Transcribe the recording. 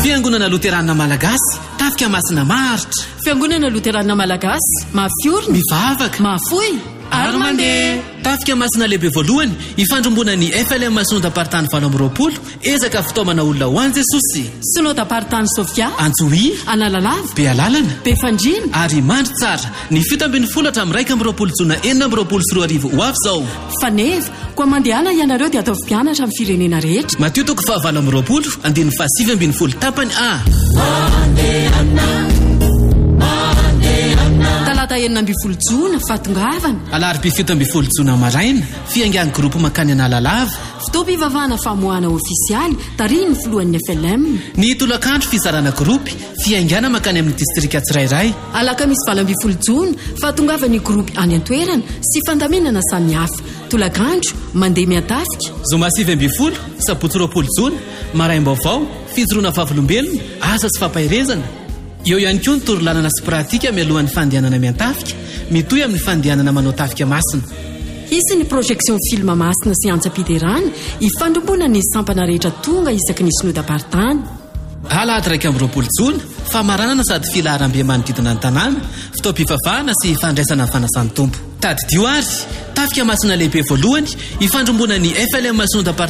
Fiangonana Loterana Malagasy, tafika masina maritra. Fiangonana Loterana Malagasy, mafiorina, mivavaka, mafoy, ary mandeha. Tafika masina lehibe voalohany ifandrombona ny FLM Sondapartany 2020 ezaka fitaomana olona ho an'i Jesosy. Sondapartany Sofia, Antsohihy, Analalava, Bealalana, Befandrina, ary mandry tsara. Ny 17 hatramin'ny 20 jona 4 ho avy zao. Faneva, koa mandehana ianareo dia atao mpianatra amin'ny firenena rehetra. Mateo 20 andiny 7 tapany A. Talata 9 jona fatongavana. Alarobia 7 jona maraina fiangian'ny groupe makany Analalava. Fotoam-pivavahana famoahana ofisialy tariny filohan'ny FLM. Ny tolakandro fizarana groupe fiangana makany amin'ny distrika tsirairay. Alakamisy 20 jona fatongavany groupe any an-toerana sy fandaminana samihafa. Tolakandro mandeha miatafika. Zoma 20 sabotsy 20 jona maraim-baovao fijoroana vavolombelona asa sy fampahirezana. Eo ihany koa ny torolanana sy pratika mialohan'ny fandehanana miantafika mitohy amin'ny fandehanana manao tafika masina. Isy ny projection film masina sy antsa-piderana ifandrombona ny sampana rehetra tonga isaky ny Sondapartany. Alahady 20 jona famaranana sady filaharam-be manodidina ny tanàna, fitaom-pivavahana sy fandraisana ny fanasan'ny tompo. Tady dioary tafika masina lehibe voalohany ifandrombona ny FLM Sondapartany